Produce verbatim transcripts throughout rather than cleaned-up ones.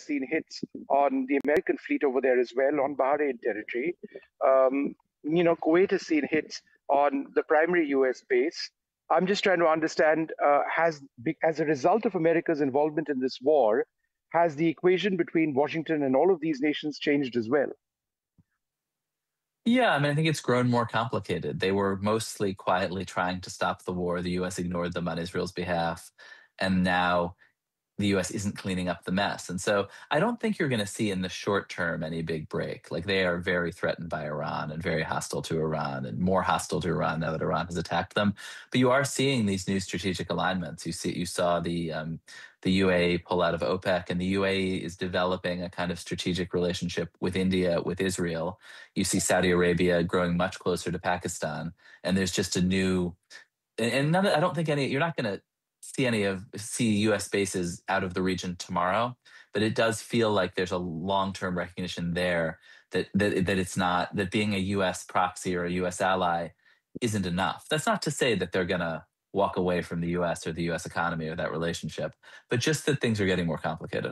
seen hits on the American fleet over there as well, on Bahrain territory. Um, you know, Kuwait has seen hits on the primary U S base. I'm just trying to understand, uh, has, as a result of America's involvement in this war, has the equation between Washington and all of these nations changed as well? Yeah, I mean, I think it's grown more complicated. They were mostly quietly trying to stop the war. The U S ignored them on Israel's behalf. And now the U S isn't cleaning up the mess. And so I don't think you're going to see in the short term any big break. Like they are very threatened by Iran and very hostile to Iran and more hostile to Iran now that Iran has attacked them. But you are seeing these new strategic alignments. You see, you saw the um, the U A E pull out of OPEC, and the U A E is developing a kind of strategic relationship with India, with Israel. You see Saudi Arabia growing much closer to Pakistan, and there's just a new and and none of, I don't think any you're not going to see any of see U S bases out of the region tomorrow, but it does feel like there's a long-term recognition there that that that it's not that being a U S proxy or a U S ally isn't enough. That's not to say that they're going to walk away from the U S or the U S economy or that relationship, but just that things are getting more complicated.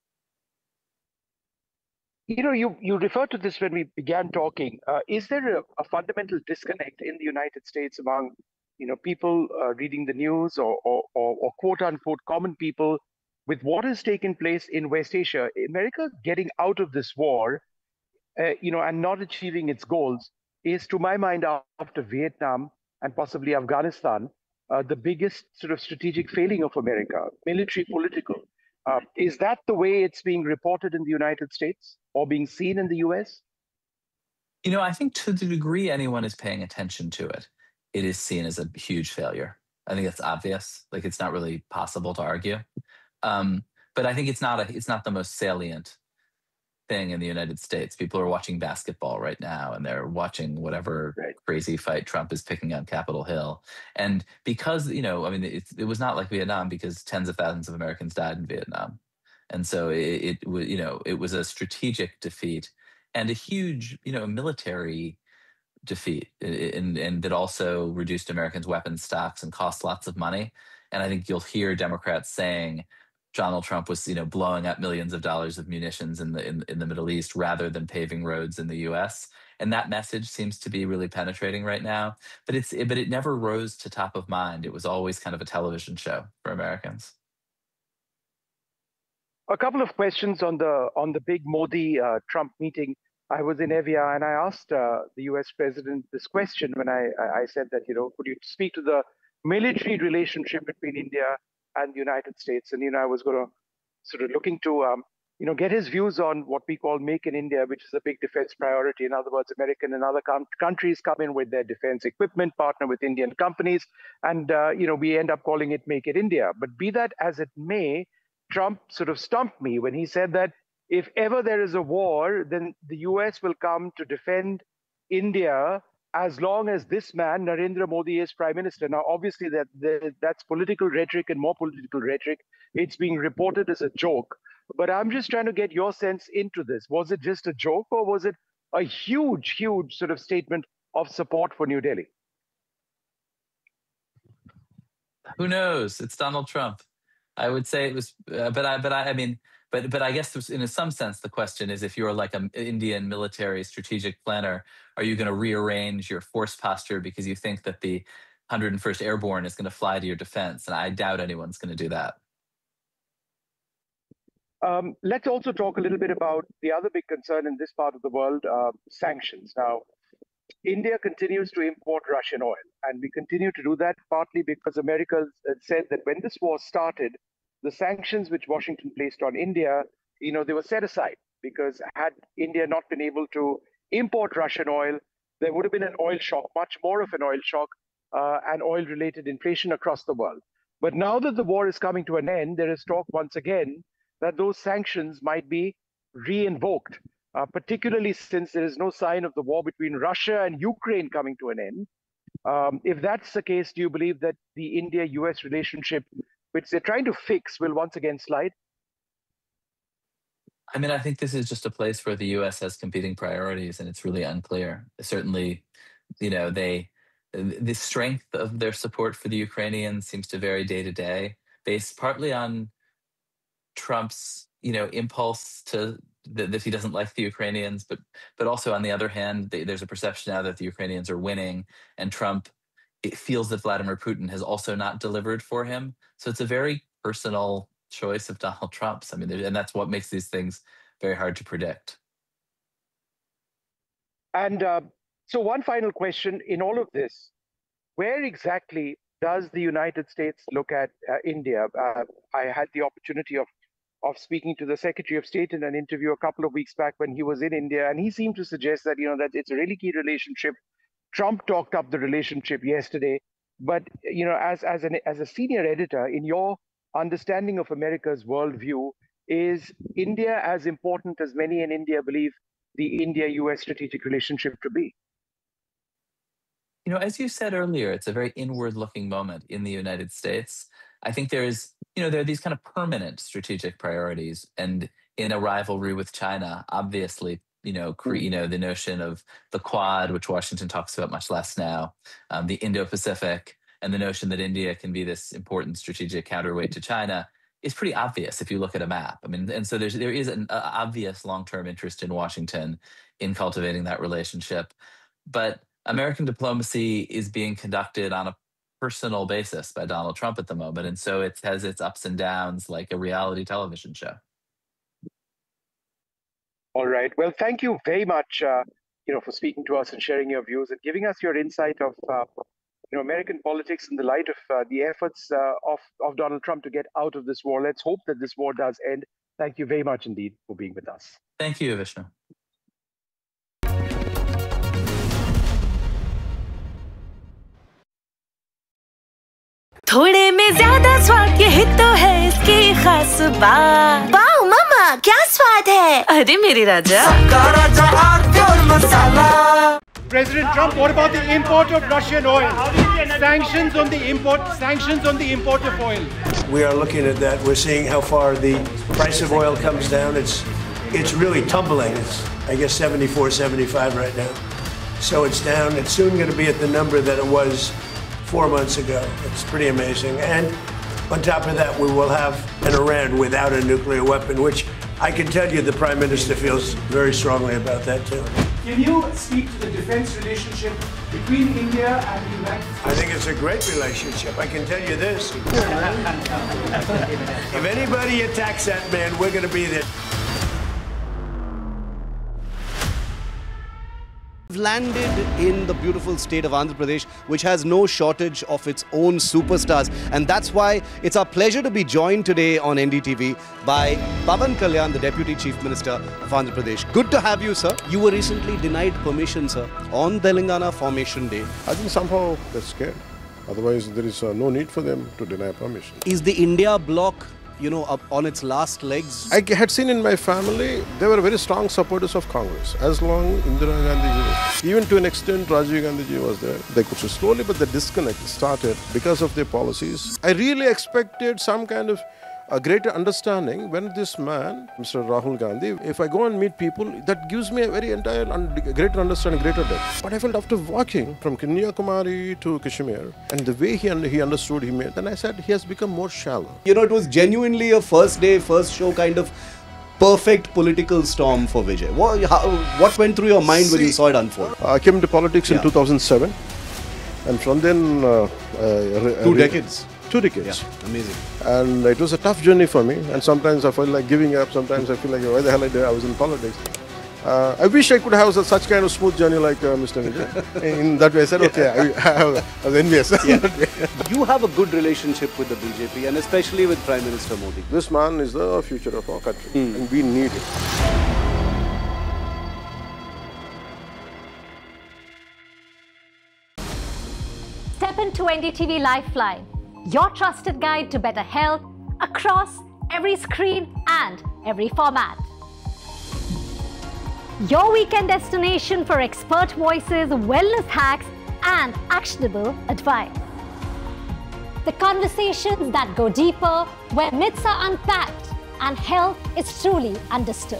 You know, you, you referred to this when we began talking. Uh, is there a, a fundamental disconnect in the United States among, you know, people uh, reading the news or, or, or, or quote unquote common people with what has taken place in West Asia? America getting out of this war, uh, you know, and not achieving its goals is, to my mind, after Vietnam and possibly Afghanistan, uh, the biggest sort of strategic failing of America, military, political. Uh, is that the way it's being reported in the United States or being seen in the U S? You know, I think to the degree anyone is paying attention to it, it is seen as a huge failure. I think it's obvious. Like it's not really possible to argue. Um, but I think it's not a it's not the most salient thing in the United States. People are watching basketball right now, and they're watching whatever Right. crazy fight Trump is picking on Capitol Hill. And because you know, I mean, it, it was not like Vietnam because tens of thousands of Americans died in Vietnam, and so it, it was you know it was a strategic defeat and a huge you know military defeat, and and that also reduced Americans' weapons stocks and cost lots of money. And I think you'll hear Democrats saying Donald Trump was, you know, blowing up millions of dollars of munitions in the in, in the Middle East rather than paving roads in the U S. And that message seems to be really penetrating right now. But it's but it never rose to top of mind. It was always kind of a television show for Americans. A couple of questions on the on the big Modi uh, Trump meeting. I was in Evia and I asked uh, the U S president this question when I I said that, you know, could you speak to the military relationship between India and the United States? And, you know, I was going to sort of looking to, um, you know, get his views on what we call Make in India, which is a big defense priority. In other words, American and other com- countries come in with their defense equipment, partner with Indian companies, and, uh, you know, we end up calling it Make in India. But be that as it may, Trump sort of stumped me when he said that if ever there is a war, then the U S will come to defend India as long as this man, Narendra Modi, is prime minister. Now, obviously, that, that that's political rhetoric and more political rhetoric. It's being reported as a joke. But I'm just trying to get your sense into this. Was it just a joke, or was it a huge, huge sort of statement of support for New Delhi? Who knows? It's Donald Trump. I would say it was, uh, but I, but I, I mean, but but I guess there's, in some sense the question is, if you're like an Indian military strategic planner, are you going to rearrange your force posture because you think that the one hundred first Airborne is going to fly to your defense? And I doubt anyone's going to do that. Um, let's also talk a little bit about the other big concern in this part of the world, uh, sanctions. Now, India continues to import Russian oil, and we continue to do that partly because America said that when this war started, the sanctions which Washington placed on India, you know, they were set aside because had India not been able to import Russian oil, there would have been an oil shock, much more of an oil shock, uh, and oil-related inflation across the world. But now that the war is coming to an end, there is talk once again that those sanctions might be re-invoked, uh, particularly since there is no sign of the war between Russia and Ukraine coming to an end. Um, if that's the case, do you believe that the India-U S relationship, which they're trying to fix, will once again slide? I mean, I think this is just a place where the U S has competing priorities, and it's really unclear. Certainly, you know, they the strength of their support for the Ukrainians seems to vary day to day, based partly on Trump's, you know, impulse to that, that he doesn't like the Ukrainians, but but also on the other hand, th- there's a perception now that the Ukrainians are winning, and Trump it feels that Vladimir Putin has also not delivered for him. So it's a very personal choice of Donald Trump's. I mean, there- and that's what makes these things very hard to predict. And uh, so, one final question in all of this: where exactly does the United States look at uh, India? Uh, I had the opportunity of of speaking to the Secretary of State in an interview a couple of weeks back when he was in India, and he seemed to suggest that you know that it's a really key relationship. Trump talked up the relationship yesterday, but you know, as as an as a senior editor, in your understanding of America's worldview, is India as important as many in India believe the India-U S strategic relationship to be? You know, as you said earlier, it's a very inward-looking moment in the United States. I think there is, you know, there are these kind of permanent strategic priorities, and in a rivalry with China, obviously, you know, cre- you know, the notion of the Quad, which Washington talks about much less now, um, the Indo-Pacific, and the notion that India can be this important strategic counterweight to China is pretty obvious if you look at a map. I mean, and so there's there is an uh, obvious long-term interest in Washington in cultivating that relationship, but American diplomacy is being conducted on a personal basis by Donald Trump at the moment, and so it has its ups and downs like a reality television show. All right. Well, thank you very much, uh, you know, for speaking to us and sharing your views and giving us your insight of, uh, you know, American politics in the light of uh, the efforts uh, of of Donald Trump to get out of this war. Let's hope that this war does end. Thank you very much indeed for being with us. Thank you, Vishnu. थोड़े में ज्यादा स्वाद यही तो है इसकी खास बात। वाओ मामा, क्या स्वाद है? अरे मेरे राजा। President Trump, what about the import of Russian oil? Sanctions on the import, sanctions on the import of oil. We are looking at that. We're seeing how far the price of oil comes down. It's it's really tumbling. It's, I guess, seventy-four, seventy-five right now. So it's down. It's soon going to be at the number that it was four months ago. It's pretty amazing. And on top of that, we will have an Iran without a nuclear weapon, which I can tell you the Prime Minister feels very strongly about that too. Can you speak to the defense relationship between India and the United States? I think it's a great relationship. I can tell you this. If anybody attacks that man, we're going to be there. Landed in the beautiful state of Andhra Pradesh, which has no shortage of its own superstars, and that's why it's our pleasure to be joined today on N D T V by Pawan Kalyan, the Deputy Chief Minister of Andhra Pradesh. Good to have you, sir. You were recently denied permission, sir, on Telangana Formation Day. I think somehow they're scared. Otherwise, there is uh, no need for them to deny permission. Is the India bloc, you know, up on its last legs? I had seen in my family, they were very strong supporters of Congress. As long Indira Gandhi, even to an extent Rajiv Gandhi was there, they could slowly, but the disconnect started because of their policies. I really expected some kind of a greater understanding when this man, Mister Rahul Gandhi, if I go and meet people, that gives me a very entire and greater understanding, greater depth. But I felt after walking from Kanyakumari to Kashmir, and the way he, he understood, he made, then I said he has become more shallow. You know, it was genuinely a first day, first show kind of perfect political storm for Vijay. What, how, what went through your mind See, when you saw it unfold? I came into politics yeah. in two thousand seven, and from then... Uh, uh, Two decades. Two decades. Yeah, amazing. And it was a tough journey for me. And sometimes I felt like giving up. Sometimes I feel like, why the hell I did? I was in politics. Uh, I wish I could have such kind of smooth journey like uh, Mister Vijay. In that way, I said, okay, I, I was envious. Yeah. You have a good relationship with the B J P and especially with Prime Minister Modi. This man is the future of our country, mm. and we need it. Step into N D T V Lifeline, your trusted guide to better health across every screen and every format. Your weekend destination for expert voices, wellness hacks, and actionable advice. The conversations that go deeper, where myths are unpacked and health is truly understood.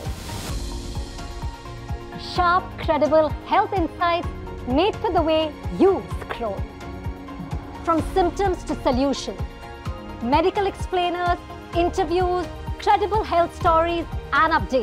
Sharp, credible health insights made for the way you scroll. From symptoms to solutions, medical explainers, interviews, incredible health stories and updates.